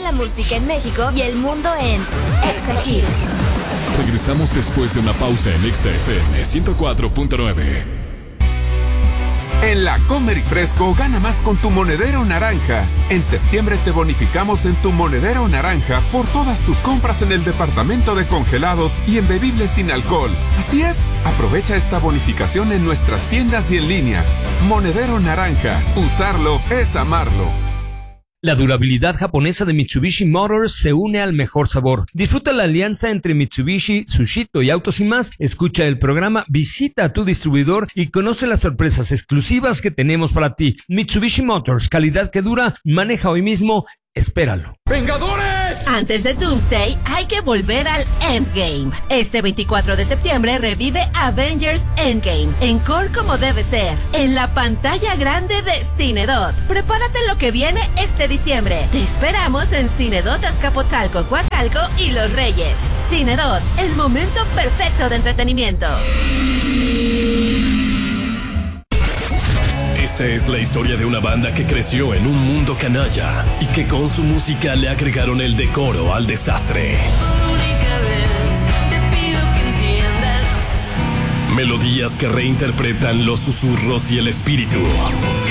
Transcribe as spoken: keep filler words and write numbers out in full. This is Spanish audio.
la música en México y el mundo en Exa Hits. Regresamos después de una pausa en Exa F M ciento cuatro punto nueve. En la Comer y Fresco gana más con tu monedero naranja. En septiembre te bonificamos en tu monedero naranja por todas tus compras en el departamento de congelados y en bebibles sin alcohol. Así es, aprovecha esta bonificación en nuestras tiendas y en línea. Monedero naranja, usarlo es amarlo. La durabilidad japonesa de Mitsubishi Motors se une al mejor sabor. Disfruta la alianza entre Mitsubishi, Tsushito y Autos y Más. Escucha el programa, visita a tu distribuidor y conoce las sorpresas exclusivas que tenemos para ti. Mitsubishi Motors, calidad que dura. Maneja hoy mismo. Espéralo. ¡Vengadores! Antes de Doomsday, hay que volver al Endgame. Este veinticuatro de septiembre revive Avengers Endgame en Core como debe ser, en la pantalla grande de Cinedot. Prepárate lo que viene este diciembre. Te esperamos en Cinedot Azcapotzalco, Coacalco y Los Reyes. Cinedot, el momento perfecto de entretenimiento. Esta es la historia de una banda que creció en un mundo canalla y que con su música le agregaron el decoro al desastre. Melodías que reinterpretan los susurros y el espíritu